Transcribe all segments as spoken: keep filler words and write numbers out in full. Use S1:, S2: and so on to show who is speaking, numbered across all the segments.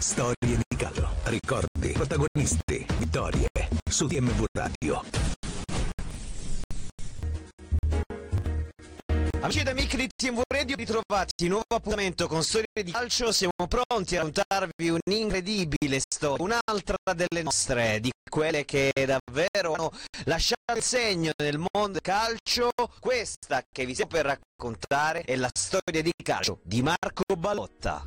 S1: Storie di calcio, ricordi, protagonisti, vittorie, su T M V Radio.
S2: Amici ed amiche di T M V Radio, ritrovati, nuovo appuntamento con Storie di calcio. Siamo pronti a raccontarvi un'incredibile storia, un'altra delle nostre, di quelle che davvero hanno lasciato il segno nel mondo del calcio. Questa che vi stiamo per raccontare è la storia di calcio di Marco Ballotta.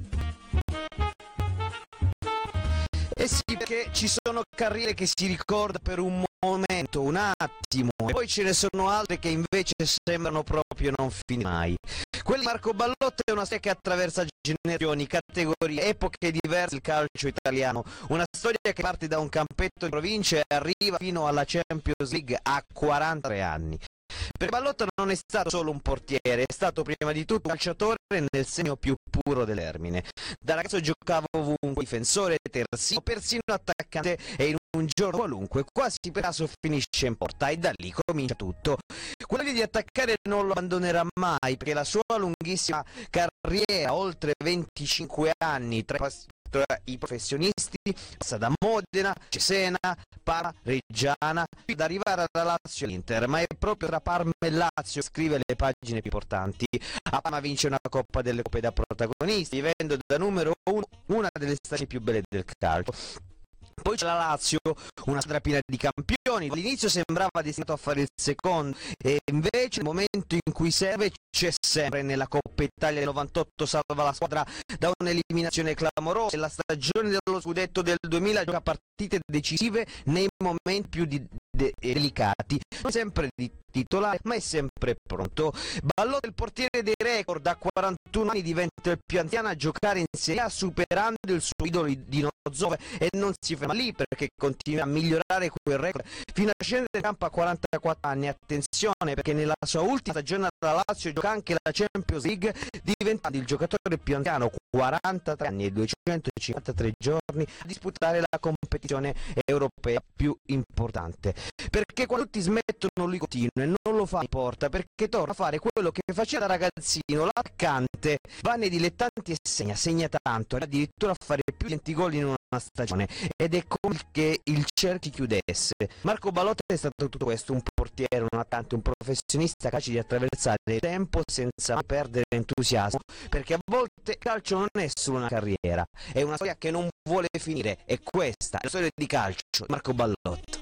S2: Eh sì, perché ci sono carriere che si ricorda per un momento, un attimo, e poi ce ne sono altre che invece sembrano proprio non finire mai. Quella di Marco Ballotta è una storia che attraversa generazioni, categorie, epoche diverse del calcio italiano, una storia che parte da un campetto di provincia e arriva fino alla Champions League a quarantatré anni. Perché Ballotta non è stato solo un portiere, è stato prima di tutto un calciatore nel segno più puro del termine. Da ragazzo giocava ovunque, difensore, terzino, persino attaccante, e in un giorno qualunque, quasi per caso finisce in porta, e da lì comincia tutto. Quello di attaccare non lo abbandonerà mai, perché la sua lunghissima carriera, oltre venticinque anni tra tra i professionisti, passa da Modena, Cesena, Parma, Reggiana, fino ad arrivare alla Lazio e all'Inter, ma è proprio tra Parma e Lazio scrive le pagine più importanti. A Parma vince una Coppa delle Coppe da protagonisti, vivendo da numero uno una delle stagioni più belle del calcio. Poi c'è la Lazio, una squadra piena di campioni, all'inizio sembrava destinato a fare il secondo, e invece nel momento in cui serve c'è sempre. Nella Coppa Italia del novantotto salva la squadra da un'eliminazione clamorosa, e la stagione dello scudetto del duemila gioca partite decisive nei momenti più di de delicati, non sempre di titolare, ma è sempre pronto. Ballotta, il portiere dei record, da quarantuno anni diventa il più anziano a giocare in Serie A, superando il suo idolo di Nozove, e non si ferma lì, perché continua a migliorare quel record fino a scendere in campo a quarantaquattro anni. Attenzione, perché nella sua ultima stagione alla Lazio gioca anche la Champions League, diventando il giocatore più anziano, quarantatré anni e duecentocinquantatré giorni, a disputare la competizione europea più importante. Perché quando tutti smettono lui continua, e non lo fa in porta, perché torna a fare quello che faceva da ragazzino, l'attaccante. Va nei dilettanti e segna, segna tanto, addirittura a fare più di venti gol in una stagione, ed è come che il cerchio chiudesse. Marco Ballotta è stato tutto questo, un portiere, un attaccante, un professionista capace di attraversare il tempo senza mai perdere entusiasmo, perché a volte il calcio non è solo una carriera, è una storia che non vuole finire, e questa è la storia di calcio di Marco Ballotta.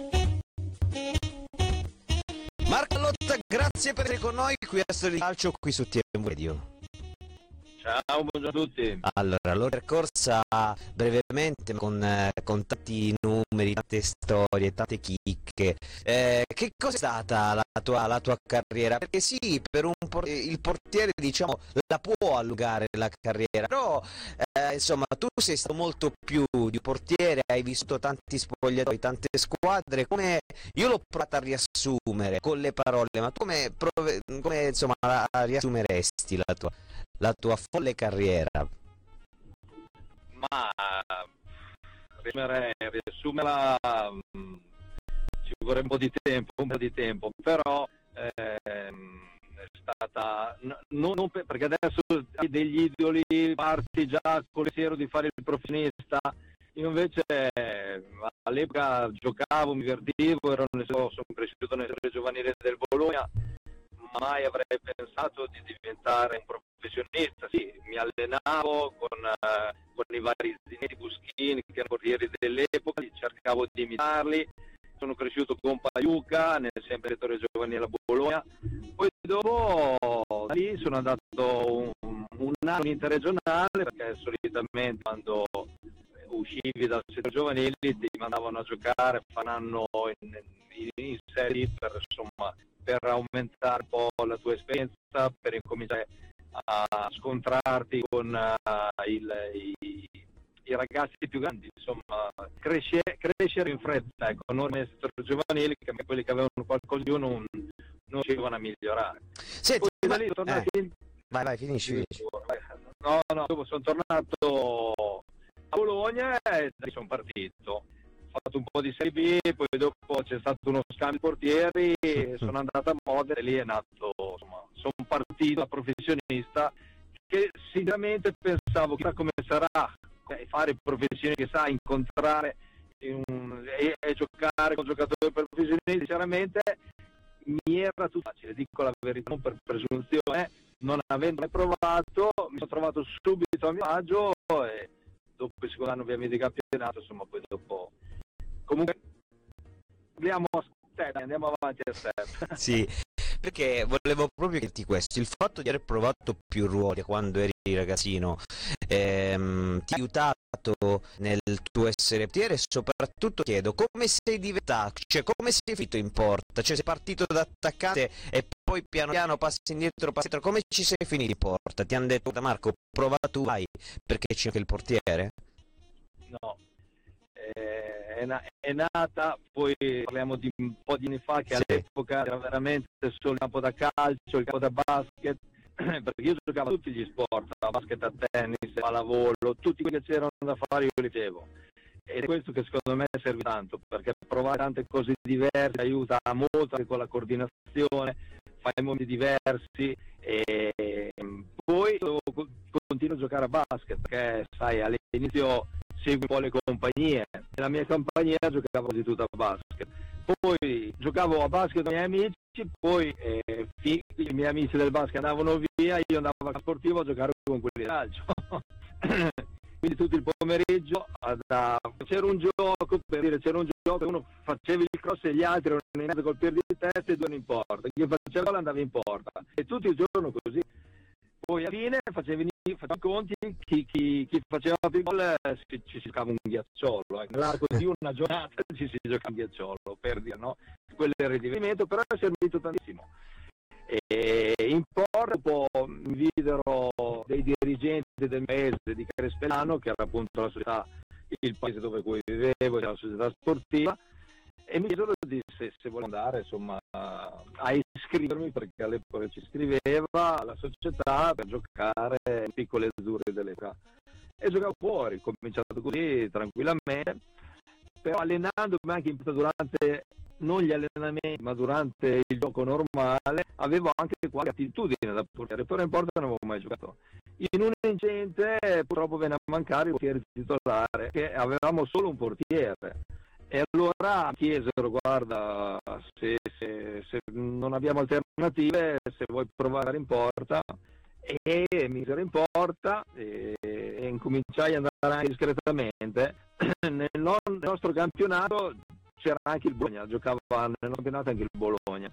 S2: Marco Ballotta, grazie per essere con noi qui a Storia di Calcio, qui su T M V Radio.
S3: Ciao, buongiorno a tutti.
S2: Allora, l'ho percorsa brevemente con, eh, con tanti numeri, tante storie, tante chicche. Eh, che cos'è stata la tua, la tua carriera? Perché sì, per un por il portiere, diciamo, la può allungare la carriera, però eh, insomma tu sei stato molto più di un portiere, hai visto tanti spogliatoi, tante squadre. Come io l'ho provata a riassumere con le parole, ma tu come, come insomma la riassumeresti la tua? la tua folle carriera?
S3: Ma riassumerei, riassumerla mh, ci vorrebbe un po' di tempo, un po' di tempo, però ehm, è stata non, non per, perché adesso hai degli idoli, parti già col pensiero di fare il professionista. Io invece all'epoca giocavo, mi divertivo, ero nel, sono cresciuto nel settore giovanile del Bologna. Mai avrei pensato di diventare un professionista. Sì, mi allenavo con, uh, con i vari Zinetti, Buschini, che erano portieri dell'epoca, cercavo di imitarli. Sono cresciuto con Pagliuca, nel sempre settore giovanile a Bologna. Poi dopo da lì sono andato un, un anno in interregionale, perché solitamente quando uscivi dal settore giovanile ti mandavano a giocare, fa un anno in, in, in serie per, insomma, per aumentare un po' la tua esperienza, per incominciare a scontrarti con uh, il, i, i ragazzi più grandi, insomma crescere, crescere in fretta. Ecco, noi nel settore giovanile, che quelli che avevano qualcosa di più non, non riuscivano a migliorare.
S2: Senti,
S3: Poi
S2: ma...
S3: da lì sono tornato
S2: eh.
S3: in...
S2: Vai, vai, finisci, finisci.
S3: No, no, dopo sono tornato a Bologna e da lì sono partito. Ho fatto un po' di Serie B, poi dopo c'è stato uno scambio portieri, sono andato a Modena e lì è nato, insomma, sono partito da professionista, che sinceramente pensavo chissà come sarà e fare professioni che sai, incontrare un, e, e giocare con giocatori professionisti, sinceramente mi era tutto facile, dico la verità, non per presunzione, non avendo mai provato, mi sono trovato subito a mio agio e dopo il secondo anno ovviamente di campionato, insomma, poi dopo comunque andiamo a step, andiamo avanti a step.
S2: Sì, perché volevo proprio dirti questo, il fatto di aver provato più ruoli quando eri ragazzino ehm, ti ha aiutato nel tuo essere portiere, e soprattutto chiedo come sei diventato, cioè come sei finito in porta, cioè sei partito da attaccante e poi piano piano passi indietro, passi indietro, come ci sei finito in porta? Ti hanno detto da Marco, prova tu, vai, perché c'è anche il portiere?
S3: No, eh, è, na- è nata, poi parliamo di un po' di anni fa, che
S2: Sì.
S3: all'epoca era veramente solo il campo da calcio, il campo da basket, perché io giocavo a tutti gli sport, a basket, a tennis, a pallavolo, tutti quelli che c'erano da fare io li facevo. Ed è questo che secondo me serve tanto, perché provare tante cose diverse aiuta molto anche con la coordinazione, fai momenti diversi e poi continuo a giocare a basket, perché sai, all'inizio segui un po' le compagnie, nella mia compagnia giocavo quasi tutto a basket, poi giocavo a basket con i miei amici, poi eh, fi- i miei amici del basket andavano via, io andavo a sportivo a giocare con quelli del calcio. Quindi tutto il pomeriggio da... c'era un gioco, per dire c'era un gioco, uno faceva il cross e gli altri erano in mezzo col piede di testa e due in porta, chi faceva gol andava in porta e tutto il giorno così. Poi alla fine facevi i conti, chi, chi, chi faceva più gol si, ci si giocava un ghiacciolo, eh. Nell'arco di una giornata ci si giocava un ghiacciolo, per dire, no? Quello era il divertimento, però è servito tantissimo. E in porta poi mi videro dei dirigenti del paese di Crespellano, che era appunto la società, il paese dove cui vivevo, era la società sportiva, e mi chiesero di, se, se volevo andare insomma a iscrivermi, perché all'epoca ci iscriveva la società per giocare in piccole azzurre dell'epoca, e giocavo fuori, ho cominciato così tranquillamente, però allenandomi anche in durante non gli allenamenti ma durante il gioco normale avevo anche qualche attitudine da portiere, però in porta non avevo mai giocato. In un incidente purtroppo venne a mancare il portiere titolare, che avevamo solo un portiere, e allora chiesero guarda se, se, se non abbiamo alternative, se vuoi provare in porta, e mi misero in porta e, e incominciai ad andare anche discretamente. Nel, non, nel nostro campionato c'era anche il Bologna, giocava nel campionato anche il Bologna,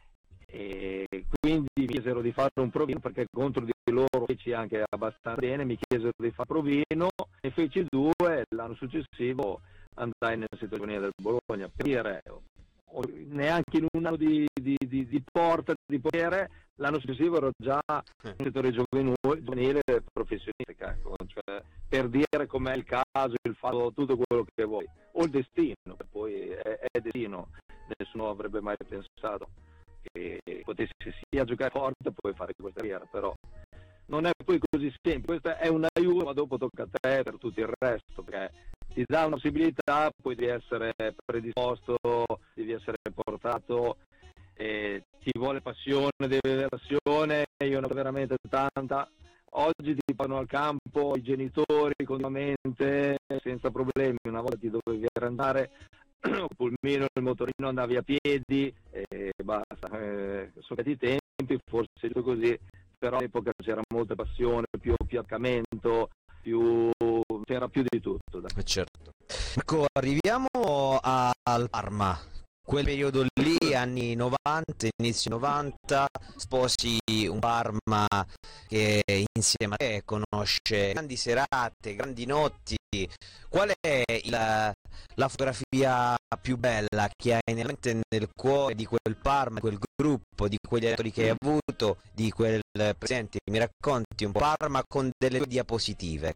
S3: e quindi mi chiesero di fare un provino, perché contro di loro feci anche abbastanza bene, mi chiesero di fare provino e feci due, l'anno successivo andai nella situazione del Bologna, per dire, neanche in un anno di, di, di, di porta di potere, l'anno successivo ero già nel settore giovanile professionista, ecco, cioè, per dire com'è il caso, il fatto, tutto quello che vuoi, o il destino, che poi è, è destino, nessuno avrebbe mai pensato che potessi sia giocare forte e poi fare questa carriera, però non è poi così semplice, questo è un aiuto, ma dopo tocca a te per tutto il resto, perché ti dà una possibilità, poi devi essere predisposto, devi essere portato, eh, ti vuole passione, devi avere passione, io ne ho veramente tanta. Oggi ti vanno al campo i genitori continuamente senza problemi, una volta ti dovevi andare il pulmino, il motorino, andavi a piedi e basta. Eh, sono stati tempi, forse è così, però all'epoca c'era molta passione, più affiancamento, più c'era più di tutto. Dai.
S2: Certo. Ecco, arriviamo a, al Parma. Quel periodo lì, anni novanta, inizio novanta, sposi un Parma che insieme a te conosce grandi serate, grandi notti. Qual è la, la fotografia più bella che hai nella mente e nel cuore di quel Parma, di quel gruppo, di quegli allenatori che hai avuto, di quel presente? Mi racconti un po' Parma con delle tue diapositive?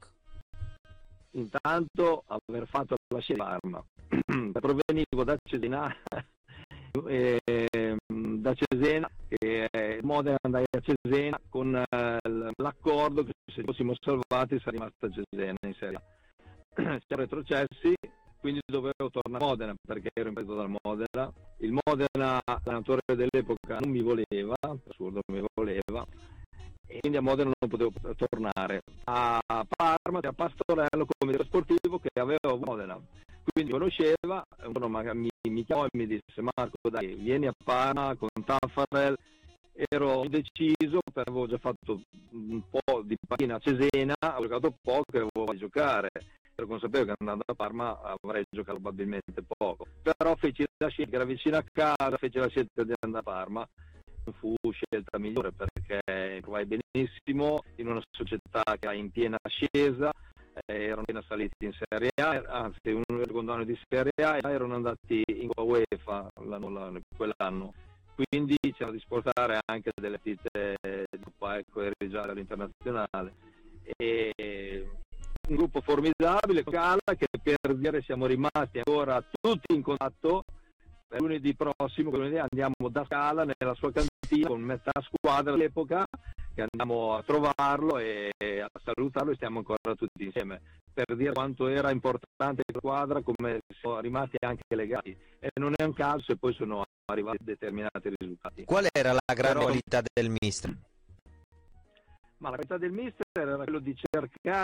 S3: Intanto aver fatto la scelta di Parma, provenivo da Cesena, eh, da Cesena, e eh, Modena andai a Cesena con eh, l'accordo che se fossimo salvati sarei rimasto a Cesena in Serie A. Siamo retrocessi, quindi dovevo tornare a Modena perché ero impedito dal Modena. Il Modena, l'allenatore dell'epoca, non mi voleva, per assurdo mi voleva, e quindi a Modena non potevo tornare. A Parma c'era Pastorello come direttore sportivo che aveva a Modena, quindi conosceva, un giorno mi, mi chiamò e mi disse: Marco, dai, vieni a Parma con Taffarel. Ero indeciso perché avevo già fatto un po' di panchina a Cesena, avevo giocato poco e avevo voglia di giocare. Ero consapevole che andando a Parma avrei giocato probabilmente poco, però feci la scelta, che era vicino a casa, feci la scelta di andare a Parma. Non fu scelta migliore perché trovai benissimo in una società che è in piena ascesa, eh, erano appena saliti in Serie A, anzi un secondo anno di Serie A, e erano andati in Coppa UEFA l'anno, l'anno, quell'anno, quindi c'era di sportare anche delle partite di Coppa, ecco, e già all'internazionale. E un gruppo formidabile, Cala, che per dire siamo rimasti ancora tutti in contatto. Per lunedì prossimo, lunedì andiamo da Scala nella sua cantina con metà squadra all'epoca, che andiamo a trovarlo e a salutarlo, e stiamo ancora tutti insieme, per dire quanto era importante la squadra, come siamo rimasti anche legati, e non è un caso se poi sono arrivati determinati risultati.
S2: Qual era la gran
S3: Però...
S2: qualità del mister?
S3: Ma la qualità del mister era quello di cercare